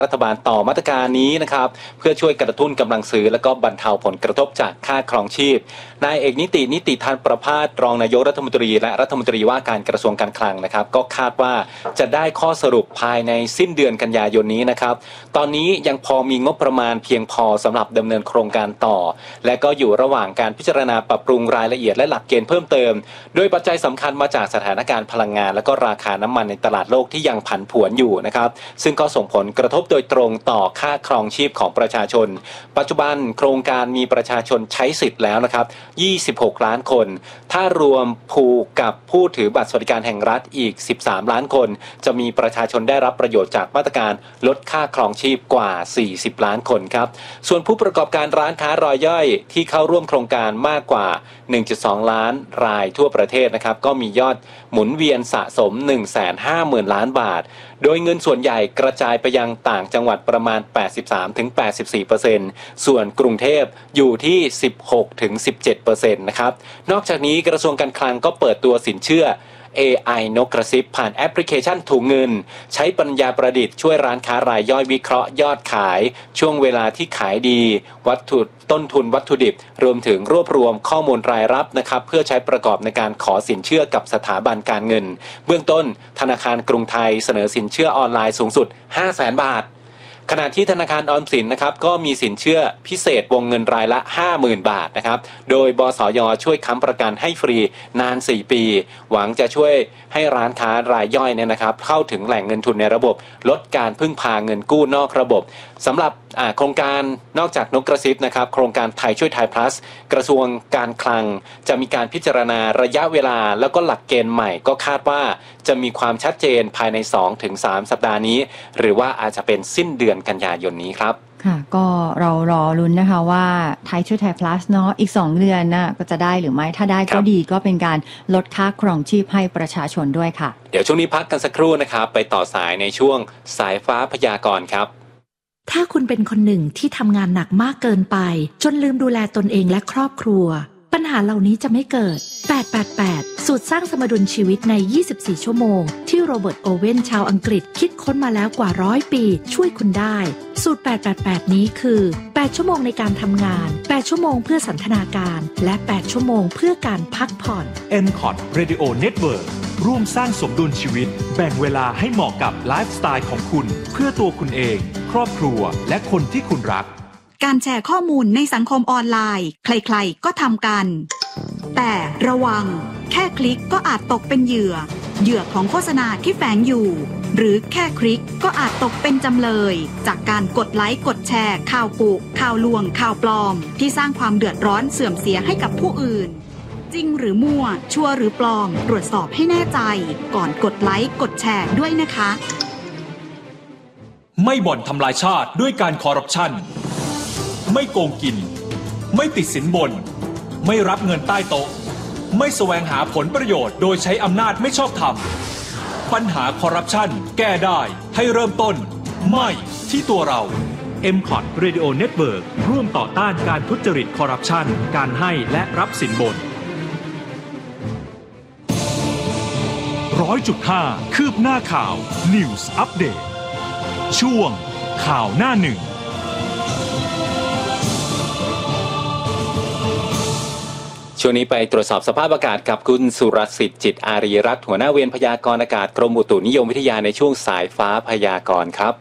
รัฐบาลต่อมาตรการนี้นะครับเพื่อช่วยกระตุ้นกำลังซื้อและก็บรรเทาผลกระทบจากค่าครองชีพนายเอกนิติธานประภาสรองนายกรัฐมนตรีและรัฐมนตรีว่าการกระทรวงการคลังนะครับก็คาดว่าจะได้ข้อสรุปภายในสิ้นเดือนกันยายนนี้นะครับตอนนี้ยังพอมีงบประมาณเพียงพอสำหรับดำเนินโครงการต่อและก็อยู่ระหว่างการพิจารณาปรับปรุงรายละเอียดและหลักเกณฑ์เพิ่มเติมโดยปัจจัยสำคัญมาจากสถานการณ์พลังงานและก็ราคาน้ำมันในตลาดโลกที่ยังผันผวนอยู่นะครับซึ่งก็ส่งผลกระทบโดยตรงต่อค่าครองชีพของประชาชนปัจจุบันโครงการมีประชาชนใช้สิทธิ์แล้วนะครับ26ล้านคนถ้ารวมผูกกับผู้ถือบัตรสวัสดิการแห่งรัฐอีก13ล้านคนจะมีประชาชนได้รับประโยชน์จากมาตรการลดค่าครองชีพกว่า40ล้านคนครับส่วนผู้ประกอบการร้านค้ารายย่อยที่เข้าร่วมโครงการมากกว่า 1.2 ล้านรายทั่วประเทศนะครับก็มียอดหมุนเวียนสะสม 150,000 ล้านบาทโดยเงินส่วนใหญ่กระจายไปยังต่างจังหวัดประมาณ 83-84% ส่วนกรุงเทพอยู่ที่ 16-17% นะครับนอกจากนี้กระทรวงการคลังก็เปิดตัวสินเชื่อ AI นกกระซิบผ่านแอปพลิเคชันถุงเงินใช้ปัญญาประดิษฐ์ช่วยร้านค้ารายย่อยวิเคราะห์ยอดขายช่วงเวลาที่ขายดีต้นทุนวัตถุดิบรวมถึงรวบรวมข้อมูลรายรับนะครับเพื่อใช้ประกอบในการขอสินเชื่อกับสถาบันการเงินเบื้องต้นธนาคารกรุงไทยเสนอสินเชื่อออนไลน์สูงสุด 500,000 บาทขณะที่ธนาคารออมสินนะครับก็มีสินเชื่อพิเศษวงเงินรายละ 50,000 บาทนะครับโดยบสย.ช่วยค้ำประกันให้ฟรีนาน4ปีหวังจะช่วยให้ร้านค้ารายย่อยเนี่ยนะครับเข้าถึงแหล่งเงินทุนในระบบลดการพึ่งพาเงินกู้นอกระบบสำหรับโครงการนอกจากนกกระซิบนะครับโครงการไทยช่วยไทย plus กระทรวงการคลังจะมีการพิจารณาระยะเวลาแล้วก็หลักเกณฑ์ใหม่ก็คาดว่าจะมีความชัดเจนภายใน 2-3 สัปดาห์นี้หรือว่าอาจจะเป็นสิ้นเดือนกันยายนนี้ครับค่ะก็เรารอลุ้นนะคะว่าไทยช่วยไทย plus เนาะอีก2เดือนนะก็จะได้หรือไม่ถ้าได้ก็ดีก็เป็นการลดค่าครองชีพให้ประชาชนด้วยค่ะเดี๋ยวช่วงนี้พักกันสักครู่นะครับไปต่อสายในช่วงสายฟ้าพยากรณ์ครับถ้าคุณเป็นคนหนึ่งที่ทำงานหนักมากเกินไปจนลืมดูแลตนเองและครอบครัวปัญหาเหล่านี้จะไม่เกิด888สูตรสร้างสมดุลชีวิตใน24ชั่วโมงที่โรเบิร์ตโอเว่นชาวอังกฤษคิดค้นมาแล้วกว่า100ปีช่วยคุณได้สูตร888นี้คือ8ชั่วโมงในการทำงาน8ชั่วโมงเพื่อสันทนาการและ8ชั่วโมงเพื่อการพักผ่อน MCOT Radio Network ร่วมสร้างสมดุลชีวิตแบ่งเวลาให้เหมาะกับไลฟ์สไตล์ของคุณเพื่อตัวคุณเองครอบครัวและคนที่คุณรักการแชร์ข้อมูลในสังคมออนไลน์ใครๆก็ทำกันแต่ระวังแค่คลิกก็อาจตกเป็นเหยื่อของโฆษณาที่แฝงอยู่หรือแค่คลิกก็อาจตกเป็นจำเลยจากการกดไลค์กดแชร์ข่าวกุข่าวลวงข่าวปลอมที่สร้างความเดือดร้อนเสื่อมเสียให้กับผู้อื่นจริงหรือมั่วชัวร์หรือปลอมตรวจสอบให้แน่ใจก่อนกดไลค์กดแชร์ด้วยนะคะไม่บ่อนทำลายชาติด้วยการคอร์รัปชันไม่โกงกินไม่ติดสินบนไม่รับเงินใต้โต๊ะไม่แสวงหาผลประโยชน์โดยใช้อำนาจไม่ชอบธรรมปัญหาคอร์รัปชันแก้ได้ให้เริ่มต้นไม่ที่ตัวเรา MCOT Radio Network ร่วมต่อต้านการทุจริตคอร์รัปชันการให้และรับสินบน 100.5 คืบหน้าข่าว News Update ช่วงข่าวหน้าหนึ่งช่วงนี้ไปตรวจสอบสภาพอากาศกับคุณสุรสิทธิ์จิตอารีรัตน์หัวหน้าเวรพยากรณ์อากาศกรมอุตุนิยมวิทยาในช่วงสายฟ้าพยากรณ์ครับ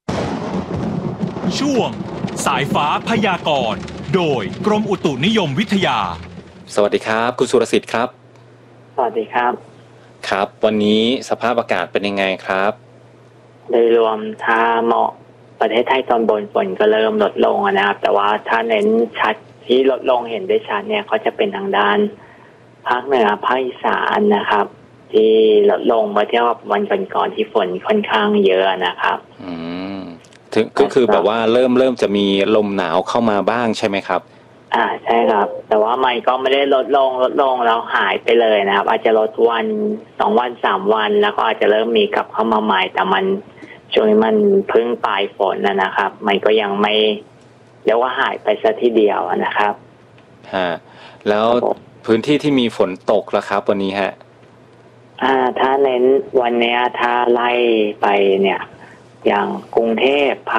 ช่วงสายฟ้าพยากรณ์โดยกรมอุตุนิยมวิทยาสวัสดีครับคุณสุรสิทธิ์ครับสวัสดีครับครับวันนี้สภาพอากาศเป็นยังไงครับโดยรวมถ้าเหมาะประเทศไทยตอนบนฝนก็เริ่มลดลงนะครับแต่ว่าถ้าเน้นชัดที่ลดลงเห็นได้ชัดเนี่ยก็จะเป็นทางด้านภาคเหนือภาคอีสานนะครับที่ลดลงมาเทียบกับวันก่อนๆที่ฝนค่อนข้างเยอะนะครับก็คือแบบว่าเริ่มจะมีลมหนาวเข้ามาบ้างใช่ไหมครับใช่ครับแต่ว่ามันก็ไม่ได้ลดลงแล้วหายไปเลยนะครับอาจจะลดวัน2วัน3วันแล้วก็อาจจะเริ่มมีกลับเข้ามาใหม่แต่มันช่วงนี้มันเพิ่งปลายฝนนะครับมันก็ยังไม่เรียกว่าหายไปซะทีเดียวนะครับแล้วพื้นที่ที่มีฝนตกล่ะครับวันนี้ฮะถ้าเน้นวันนี้ถ้าไล่ไปเนี่ยอย่างกรุงเทพภ